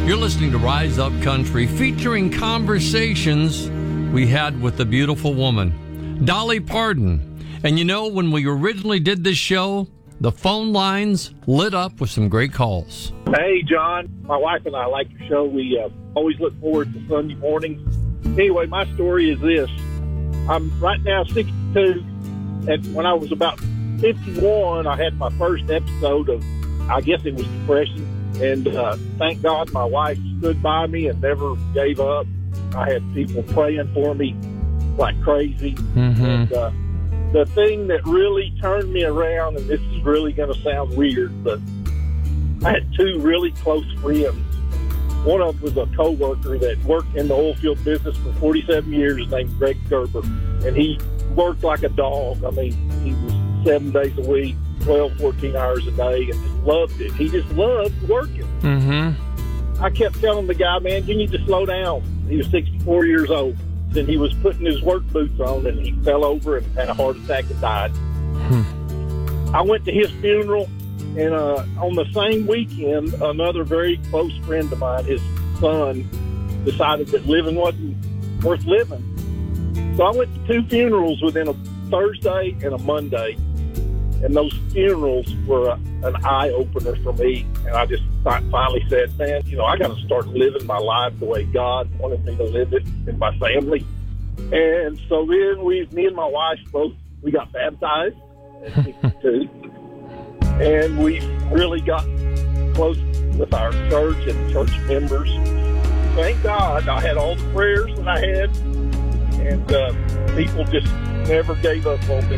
You're listening to Rise Up Country, featuring conversations we had with the beautiful woman, Dolly Parton. And you know, when we originally did this show, the phone lines lit up with some great calls. Hey, John. My wife and I like your show. We always look forward to Sunday mornings. Anyway, my story is this. I'm right now 62, and when I was about 51, I had my first episode of, I guess it was depression. And thank God my wife stood by me and never gave up. I had people praying for me like crazy. Mm-hmm. And the thing that really turned me around, and this is really going to sound weird, but I had two really close friends. One of them was a coworker that worked in the oil field business for 47 years named Greg Gerber. And he worked like a dog. I mean, he was 7 days a week, 12, 14 hours a day, and just loved it. He just loved working. Mm-hmm. I kept telling the guy, man, you need to slow down. He was 64 years old. Then he was putting his work boots on, and he fell over and had a heart attack and died. I went to his funeral, and on the same weekend, another very close friend of mine, his son, decided that living wasn't worth living. So I went to two funerals within a Thursday and a Monday. And those funerals were an eye-opener for me. And I just finally said, man, you know, I got to start living my life the way God wanted me to live it in my family. And so then me and my wife we got baptized at 62. And we really got close with our church and church members. Thank God I had all the prayers that I had. And people just never gave up on me.